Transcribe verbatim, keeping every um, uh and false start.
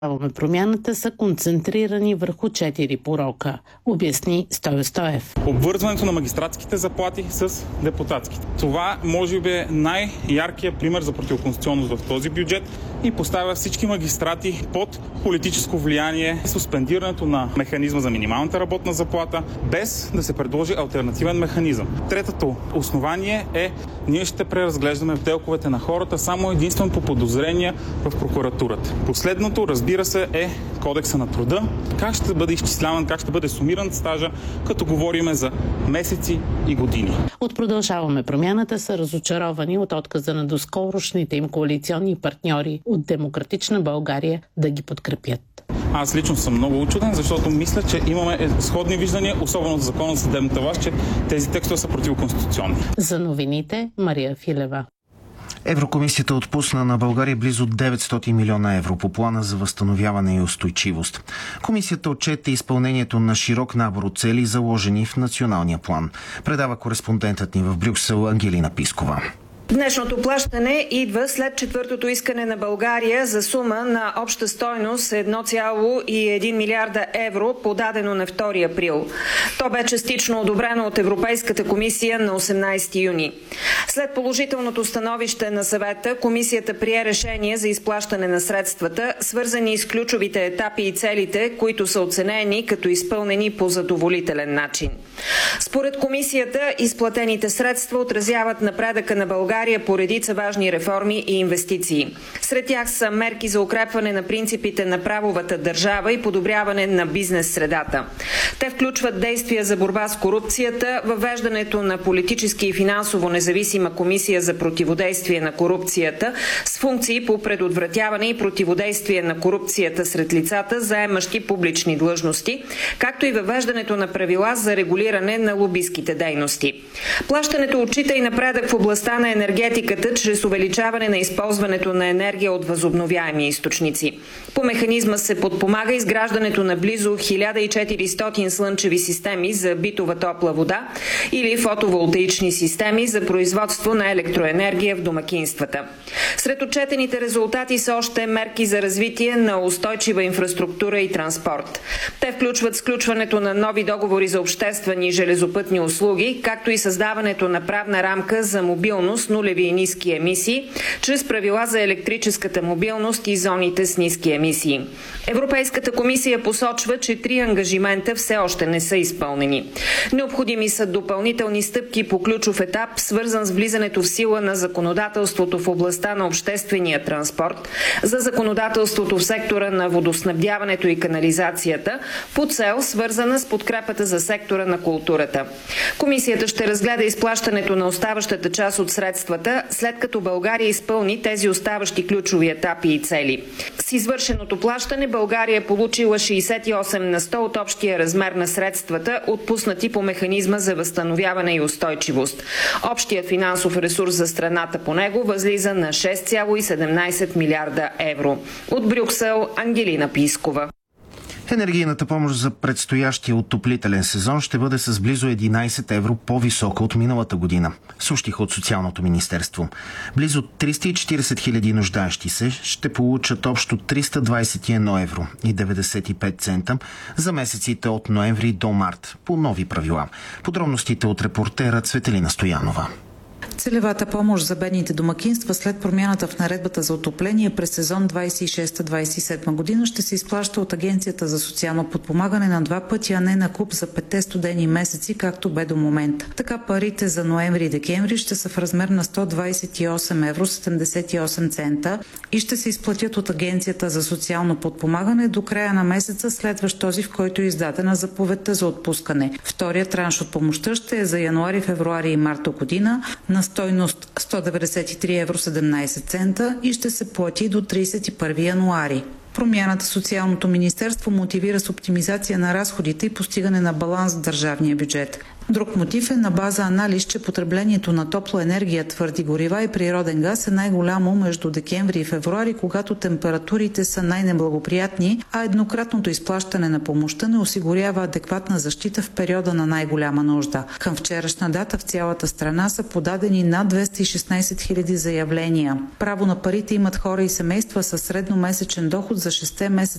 Промяната са концентрирани върху четири порока, обясни Стою Стоев. Обвързването на магистратските заплати с депутатските. Това може би е най-яркият пример за противоконституционност в този бюджет и поставя всички магистрати под политическо влияние, суспендирането на механизма за минималната работна заплата, без да се предложи алтернативен механизъм. Третото основание е, ние ще преразглеждаме ТЕЛКовете на хората само единствено по подозрения в прокуратурата. Последното, разбира се, е Кодекса на труда. Как ще бъде изчисляван, как ще бъде сумиран стажа, като говорим за месеци и години. От Продължаваме промяната са разочаровани от отказа на доскорошните им коалиционни партньори от Демократична България да ги подкрепят. Аз лично съм много учуден, защото мисля, че имаме сходни виждания, особено за закона за съдебната власт, че тези текстове са противоконституционни. За новините, Мария Филева. Еврокомисията отпусна на България близо деветстотин милиона евро по плана за възстановяване и устойчивост. Комисията отчете изпълнението на широк набор от цели, заложени в националния план. Предава кореспондентът ни в Брюксел Ангелина Пискова. Днешното плащане идва след четвъртото искане на България за сума на обща стойност едно цяло и един милиарда евро, подадено на втори април. То бе частично одобрено от Европейската комисия на осемнадесети юни. След положителното становище на съвета, комисията прие решение за изплащане на средствата, свързани с ключовите етапи и целите, които са оценени като изпълнени по задоволителен начин. Според комисията, изплатените средства отразяват напредъка на България по редица важни реформи и инвестиции. Сред тях са мерки за укрепване на принципите на правовата държава и подобряване на бизнес средата. Те включват действия за борба с корупцията, въвеждането на политически и финансово независима комисия за противодействие на корупцията с функции по предотвратяване и противодействие на корупцията сред лицата, заемащи публични длъжности, както и въвеждането на правила за регулиране на лобистките дейности. Плащането отчита и напредък в областта на енергетиката чрез увеличаване на използването на енергия от възобновяеми източници. По механизма се подпомага изграждането на близо хиляда и четиристотин слънчеви системи за битова топла вода или фотоволтаични системи за производство на електроенергия в домакинствата. Сред отчетените резултати са още мерки за развитие на устойчива инфраструктура и транспорт. Те включват сключването на нови договори за обществени и железопътни услуги, както и създаването на правна рамка за мобилност, нулеви и ниски емисии, чрез правила за електрическата мобилност и зоните с ниски емисии. Европейската комисия посочва, че три ангажимента все още не са изпълнени. Необходими са допълнителни стъпки по ключов етап, свързан с влизането в сила на законодателството в областта на обществения транспорт, за законодателството в сектора на водоснабдяването и канализацията, по цел свързана с подкрепата за сектора на културата. Комисията ще разгледа изплащането на оставащата част от средствата, след като България изпълни тези оставащи ключови етапи и цели. С извършеното плащане България е получила шейсет и осем на сто от общия размер на средствата, отпуснати по механизма за възстановяване и устойчивост. Общият финансов ресурс за страната по него възлиза на шест цяло и седемнадесет милиарда евро. От Брюксел, Ангелина Пискова. Енергийната помощ за предстоящия отоплителен сезон ще бъде с близо единадесет евро по-висока от миналата година, съобщиха от Социалното министерство. Близо триста и четиридесет хиляди нуждаещи се ще получат общо триста двадесет и едно евро и деветдесет и пет цента за месеците от ноември до март по нови правила. Подробностите от репортера Цветелина Стоянова. Целевата помощ за бедните домакинства след промяната в наредбата за отопление през сезон двадесет и шеста двадесет и седма година ще се изплаща от Агенцията за социално подпомагане на два пъти, а не на куп за петте студени месеци, както бе до момента. Така парите за ноември и декември ще са в размер на сто двадесет и осем евро седемдесет и осем цента и ще се изплатят от Агенцията за социално подпомагане до края на месеца, следващ този, в който е издадена заповедта за отпускане. Вторият транш от помощта ще е за януари, февруари и март до година на стойност сто деветдесет и три евро седемнадесет цента и ще се плати до тридесет и първи януари. Промяната Социалното министерство мотивира с оптимизация на разходите и постигане на баланс в държавния бюджет. Друг мотив е на база анализ, че потреблението на топла енергия, твърди горива и природен газ е най-голямо между декември и февруари, когато температурите са най-неблагоприятни, а еднократното изплащане на помощта не осигурява адекватна защита в периода на най-голяма нужда. Към вчерашна дата в цялата страна са подадени над двеста и шестнадесет хиляди заявления. Право на парите имат хора и семейства със средномесечен доход за шестте месеца